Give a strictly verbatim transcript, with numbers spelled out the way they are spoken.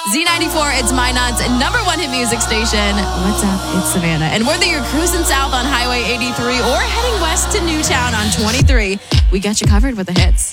Z ninety-four, it's Minot's number one hit music station. What's up? It's Savannah. And whether you're cruising south on Highway eighty-three or heading west to Newtown on twenty-three, we got you covered with the hits.